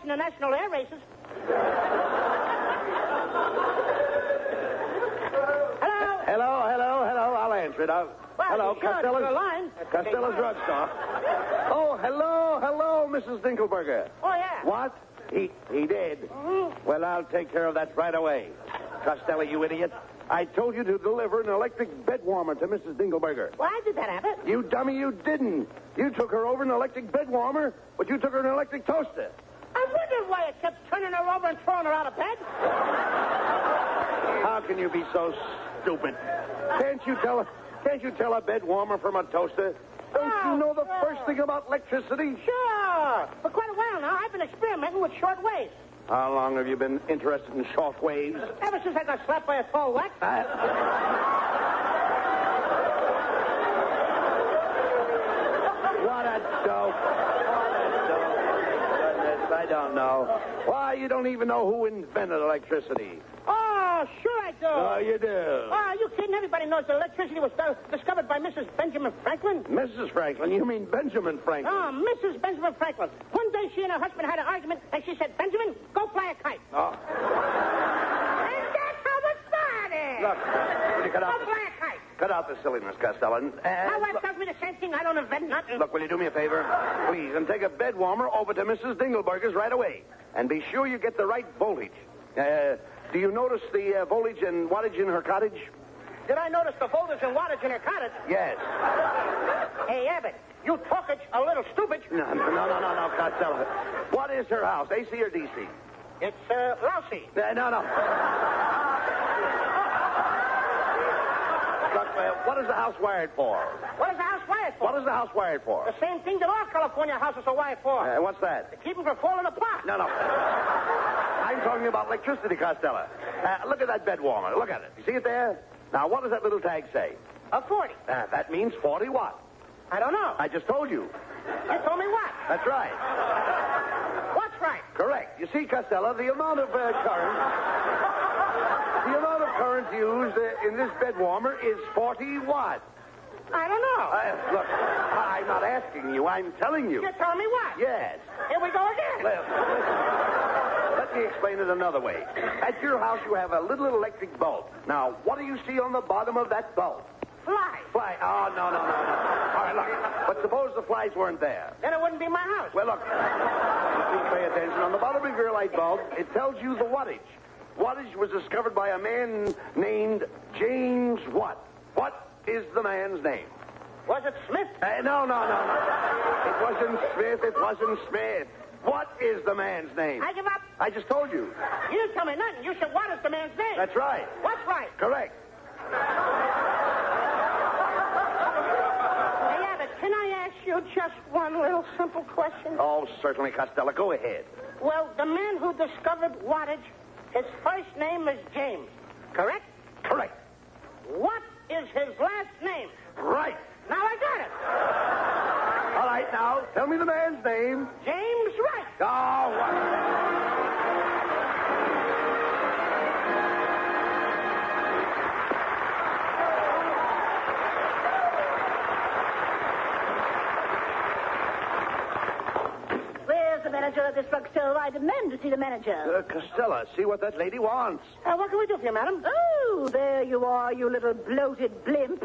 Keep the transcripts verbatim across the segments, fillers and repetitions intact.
in the national air races. Hello? Hello, hello, hello. I'll answer it. I'll... Well, hello, you sure Costello's... it's the line. Costello's drugstore. Oh, hello, hello, Missus Dinkelberger. Oh, yeah. What? He he did. Mm-hmm. Well, I'll take care of that right away. Costello, you idiot. I told you to deliver an electric bed warmer to Missus Dinkelberger. Why did that happen? You dummy, you didn't. You took her over an electric bed warmer, but you took her an electric toaster. I wondered why it kept turning her over and throwing her out of bed. How can you be so stupid? Can't you tell a, can't you tell a bed warmer from a toaster? Don't Oh, you know the sure. first thing about electricity? Sure. For quite a while now, I've been experimenting with short waves. How long have you been interested in short waves? Ever since I got slapped by a tall wax. What a dope. What a dope. Goodness, I don't know. Why, you don't even know who invented electricity. Oh, sure I do. Oh, you do. Oh, are you kidding? Everybody knows that electricity was uh, discovered by Missus Benjamin Franklin. Missus Franklin? You mean Benjamin Franklin? Oh, Missus Benjamin Franklin. One day she and her husband had an argument, and she said, Benjamin, go fly a kite. Oh. And that's how it started. Look, will you cut Go out fly the, a kite. cut out the silliness, Costello. And, My wife look, tells me the same thing. I don't invent nothing. look, will you do me a favor? Please, and take a bed warmer over to Missus Dingelberger's right away. And be sure you get the right voltage. Uh, do you notice the uh, voltage and wattage in her cottage? Did I notice the voltage and wattage in her cottage? Yes. Hey, Abbott, you talkage a little stupid. No, no, no, no, no, no, Costello. What is her house, A C or D C? It's, uh, lousy. Uh, no, no. Look, uh, what is the house wired for? What is the house wired for? What is the house wired for? The same thing that all California houses are wired for. Uh, what's that? To keep them from falling apart. No, no. I'm talking about electricity, Costello. Uh, look at that bed warmer. Look at it. You see it there? Now, what does that little tag say? A forty. Uh, that means forty watt. I don't know. I just told you. You told me what? That's right. What's right? Correct. You see, Costello, the amount of uh, current... The amount of current used uh, in this bed warmer is forty watts. I don't know. Uh, look, I'm not asking you. I'm telling you. You're telling me what? Yes. Here we go again. Well, let me explain it another way. At your house, you have a little electric bulb. Now, what do you see on the bottom of that bulb? Fly. Fly. Oh, no, no, no, no. All right, look. But suppose the flies weren't there. Then it wouldn't be my house. Well, look. Please pay attention. On the bottom of your light bulb, it tells you the wattage. Wattage was discovered by a man named James Watt. What is the man's name? Was it Smith? Uh, no, no, no, no. It wasn't Smith. It wasn't Smith. What is the man's name? I give up. I just told you. You didn't tell me nothing. You said, what is the man's name? That's right. What's right? Correct. Hey, Abbott, can I ask you just one little simple question? Oh, certainly, Costello. Go ahead. Well, the man who discovered wattage, his first name is James, correct? Correct. What is his last name? Right. Now I got it. All right, now, tell me the man's name. James Wright. Oh, what? Where's the manager of this drugstore? I demand to see the manager. Uh, Costello, see what that lady wants. Uh, what can we do for you, madam? Oh, there you are, you little bloated blimp.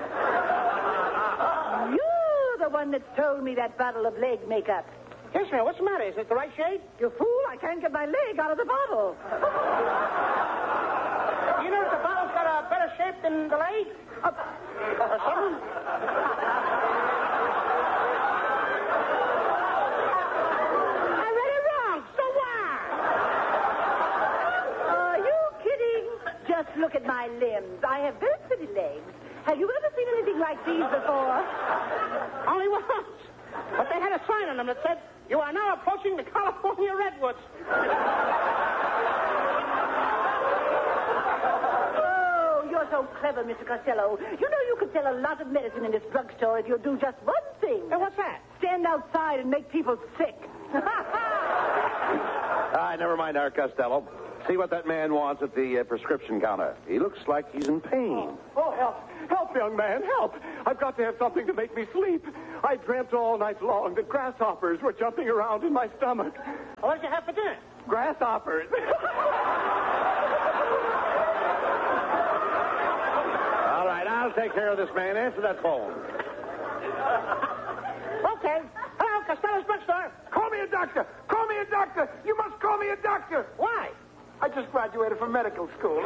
You're the one that told me that bottle of leg makeup. Yes, ma'am. What's the matter? Is it the right shade? You fool, I can't get my leg out of the bottle. You know that the bottle's got a better shape than the leg? Uh, uh, something? I read it wrong. So what? Are you kidding? Just look at my limbs. I have very pretty legs. Have you ever seen anything like these before? Only once. But they had a sign on them that said, you are now approaching the California Redwoods. Oh, you're so clever, Mister Costello. You know you could sell a lot of medicine in this drugstore if you do just one thing. And what's that? Stand outside and make people sick. Ah, never mind our Costello. See what that man wants at the uh, prescription counter. He looks like he's in pain. Oh, help. Help, young man, help. I've got to have something to make me sleep. I dreamt all night long that grasshoppers were jumping around in my stomach. What did you have for dinner? Grasshoppers. All right, I'll take care of this man. Answer that phone. Okay. Hello, Costello's drugstore. Call me a doctor. Call me a doctor. You must call me a doctor. Why? I just graduated from medical school.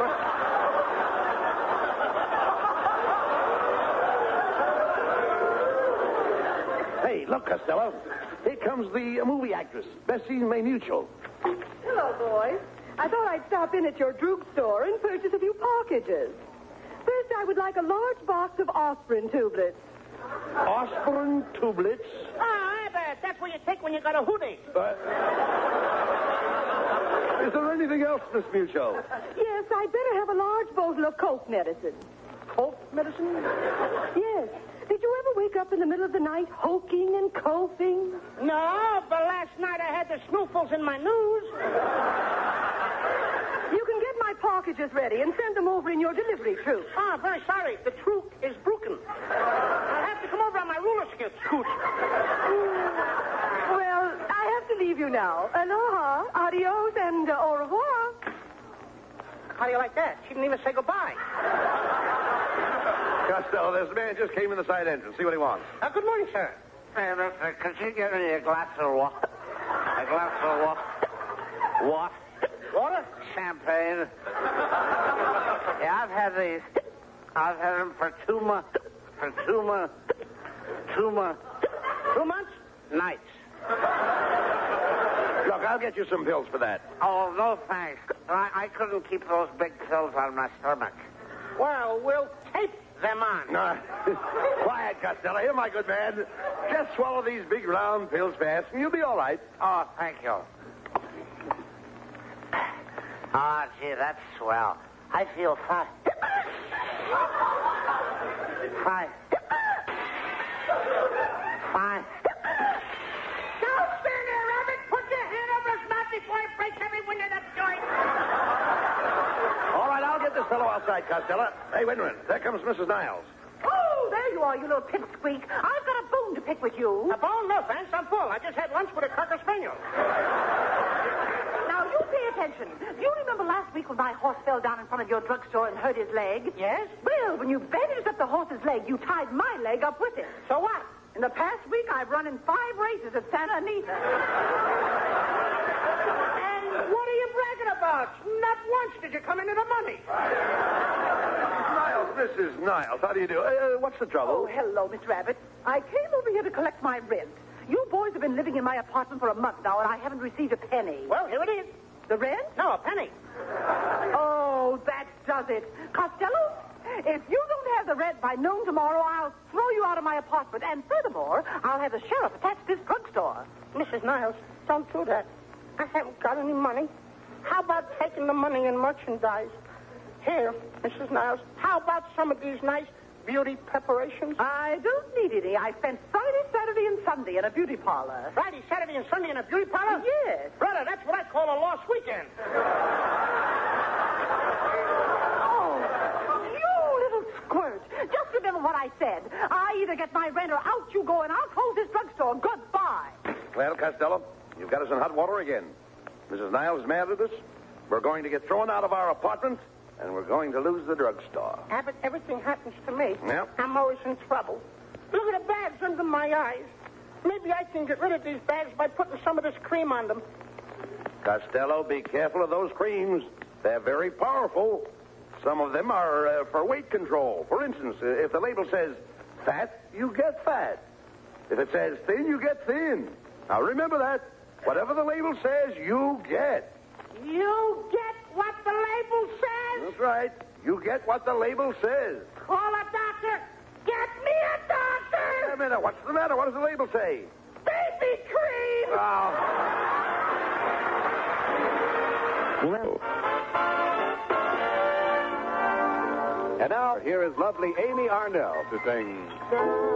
Hey, look, Costello. Here comes the uh, movie actress, Bessie Maymutual. Hello, boys. I thought I'd stop in at your drugstore and purchase a few packages. First, I would like a large box of aspirin tubelets. Aspirin tubelets. Ah, Abbott, that's what you take when you got a hoodie. Uh, is there anything else, Miss Mutual? Yes, I'd better have a large bottle of cough medicine. Cold medicine? Yes. Did you ever wake up in the middle of the night hoking and coughing? No, but last night I had the snoofles in my news. You can get my packages ready and send them over in your delivery troop. Ah, very sorry. The troop is broken. I'll have to come over on my roller scoot. scoot. Well, I have to leave you now. Aloha, adios, and uh, au revoir. How do you like that? She didn't even say goodbye. Costello, this man just came in the side entrance. See what he wants. Uh, good morning, sir. Hey, mister, could you get me a glass of water? A glass of water? What? Water? Champagne. Yeah, I've had these. I've had them for two months. For two months. Two months. Two months? Nights. Look, I'll get you some pills for that. Oh, no thanks. I, I couldn't keep those big pills on my stomach. Well, we'll tape them on. Uh, quiet, Costello. Here, my good man. Just swallow these big round pills fast, and you'll be all right. Oh, thank you. Ah, gee, that's swell. I feel fine. Fine. Fine. Don't stand there, Rabbit. Put your hand over his mouth before he breaks every window in the joint. All right, I'll get this fellow outside, Costello. Hey, wait a minute. There comes Missus Niles. Oh, there you are, you little pipsqueak. I've got a bone to pick with you. A bone? No, thanks. I'm full. I just had lunch with a Cocker Spaniel. Now, you pay attention. Do you remember last week when my horse fell down in front of your drugstore and hurt his leg? Yes? Well, when you bandaged up the horse's leg, you tied my leg up with it. So what? In the past week, I've run in five races at Santa Anita. And what are you bragging about? Not once did you come into the money. Niles, Missus Niles, how do you do? Uh, what's the trouble? Oh, hello, Miss Rabbit. I came over here to collect my rent. You boys have been living in my apartment for a month now, and I haven't received a penny. Well, here it is. The rent? No, a penny. Oh, that does it. Costello, if you don't have the rent by noon tomorrow, I'll throw you out of my apartment. And furthermore, I'll have the sheriff attach this drugstore. Missus Niles, don't do that. I haven't got any money. How about taking the money in merchandise? Here, Missus Niles, how about some of these nice beauty preparations? I don't need any. I spent Friday, Saturday, and Sunday in a beauty parlor. Friday, Saturday, and Sunday in a beauty parlor? Yes. Brother, that's what I call a lost weekend. Oh, you little squirt. Just remember what I said. I either get my rent or out you go, and I'll close this drugstore. Goodbye. Well, Costello, you've got us in hot water again. Missus Niles is mad at us. We're going to get thrown out of our apartment, and we're going to lose the drugstore. Abbott, everything happens to me. Yep. I'm always in trouble. Look at the bags under my eyes. Maybe I can get rid of these bags by putting some of this cream on them. Costello, be careful of those creams. They're very powerful. Some of them are uh, for weight control. For instance, uh, if the label says fat, you get fat. If it says thin, you get thin. Now, remember that. Whatever the label says, you get. You get what the label says? That's right. You get what the label says. Call a doctor. Get me a doctor. Wait a minute. What's the matter? What does the label say? Baby cream. Oh. And now, here is lovely Amy Arnell to sing...